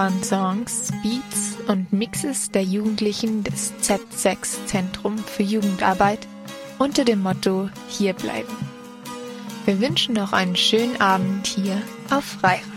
waren Songs, Beats und Mixes der Jugendlichen des Z6 Zentrum für Jugendarbeit unter dem Motto Hier bleiben. Wir wünschen noch einen schönen Abend hier auf Freirad.